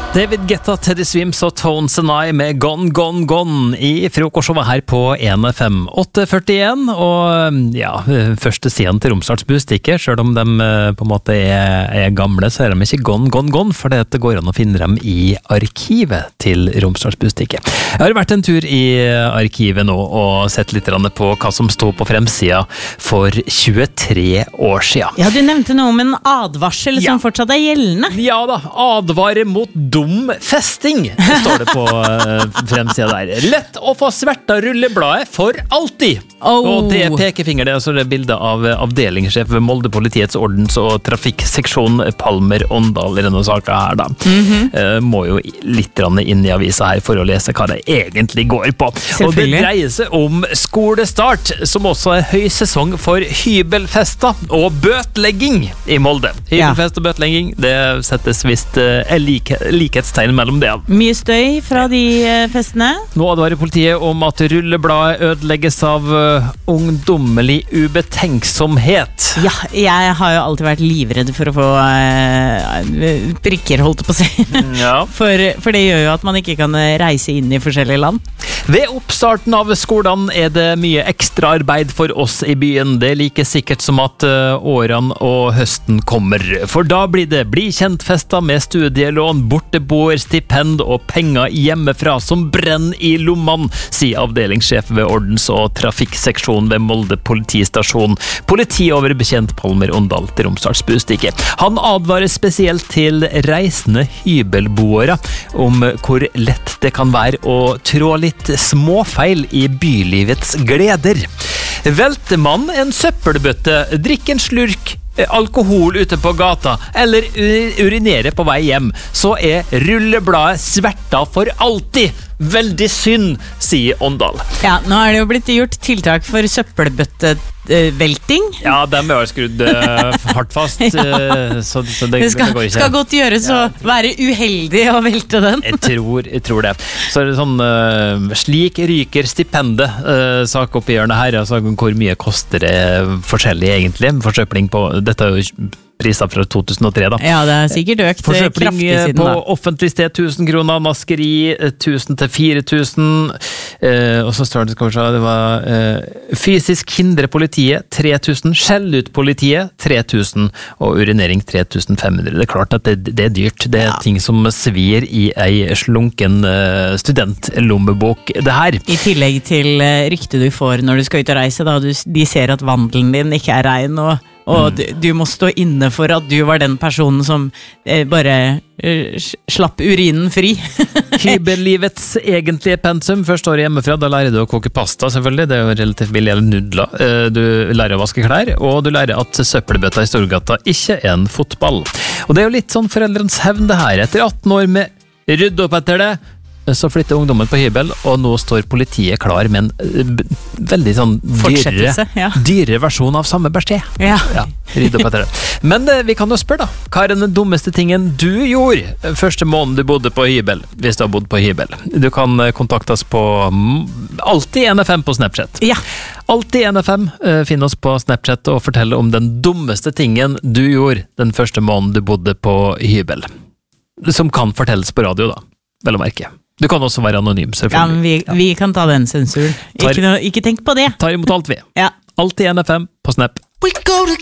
David Guetta, Teddy Swims og Tones and I med Gone, Gone, Gone i frokostshowet her på 1FM 841, og ja, første siden til Romsdals Budstikke, selv om de på en måte er gamle, så er de ikke Gone, Gone, Gone, for det går an å finne dem i arkivet til Romsdals Budstikke. Jeg har vært en tur i arkivet nå og sett litt på hva som stod på fremsida for 23 år siden. Ja, du nevnte noe om en advarsel som fortsatt er gjeldende. Ja da, advare mot dum festing, står det på fremsida der. Lett å få sverta rullebladet for alltid. Og det pekefinger, det er altså det bildet av avdelingssjef ved Molde Politiets ordens- og trafikkseksjon Palmer Åndal i denne saken her da. Må jo litt inn i avisa her for å lese hva det egentlig går på. Og det dreier seg om skolestart, som også er høysesong for hybelfesta og bøtlegging i Molde. Hybelfest og bøtlegging, det settes visst likhetstegn mellom det. Mye støy fra de festene. Nå advarer politiet om at rullebladet ødelegges av ungdommelig ubetenksomhet. Ja, jeg har jo alltid vært livredd for å få prikker, holdt på å si. Ja. For det gjør jo at man ikke kan reise inn i forskjellige land. Ved oppstarten av skolen er det mye ekstra arbeid for oss i byen. Det er like sikkert som at årene og høsten kommer. For da blir det bli kjent-fester med studielån, borteboer, stipend og penger hjemmefra som brenner i lommene, sier avdelingssjef ved ordens- og trafikkseksjon ved Molde politistasjon. Politioverbetjent Palmer Åndal til Romsdals Budstikke. Han advarer spesielt til reisende hybelboere om hvor lett det kan være å trå litt småfeil i bylivets gleder. Velter man en søppelbøtte, drikk en slurk alkohol ute på gata, eller urinere på vei hjem, så er rullebladet sverta for alltid. Veldig synd, sier Åndal. Ja, nå er det jo blitt gjort tiltak for søppelbøttevelting. Ja, dem er jo skrudd hardt fast, så det går ikke. Skal godt gjøres å være uheldig å velte den. Jeg tror det. Så er det sånn, slik ryker stipendet, sakoppgjørende her, altså hvor mye koster det forskjellig egentlig, forsøpling på, dette er jo priser fra 2003 da. Ja, det er sikkert økt kraftig siden da. På offentlig sted 1000 kroner, maskeri 1000 til 4000, og så står det, skal vi se, det var fysisk hindre politiet 3000, skjell ut politiet 3000, og urinering 3500. Det er klart at det er dyrt. Det er ting som svir i ei slunken studentlommebok, det her. I tillegg til ryktet du får når du skal ut og reise, da de ser at vandelen din ikke er rein, og du må stå inne for at du var den personen som bare slapp urinen fri. Hybellivets egentlige pensum. Først år hjemmefra, da lærer du å koke pasta, selvfølgelig. Det er jo relativt billig, eller nudler. Du lærer å vaske klær, og du lærer at søppelbøtta i Storgata ikke er en fotball. Og det er jo litt sånn foreldrens hevn det her. Etter 18 år med rydd opp etter det, så flytter ungdommen på hybel, og nå står politiet klar med en veldig sånn dyrere versjon av samme bæsje. Ja, rydde opp etter det. Men vi kan jo spørre da, hva er den dummeste tingen du gjorde første måned du bodde på hybel, hvis du har bodd på hybel? Du kan kontakte oss på Alltid NFM på Snapchat. Ja. Alltid NFM, finn oss på Snapchat og fortell om den dummeste tingen du gjorde den første måneden du bodde på hybel. Som kan fortelles på radio da, vel å merke. Du kan også være anonym, selvfølgelig. Ja, men vi kan ta den sensuren. Ikke tenk på det. Tar imot alt vi. Ja. Alltid NFM på Snap.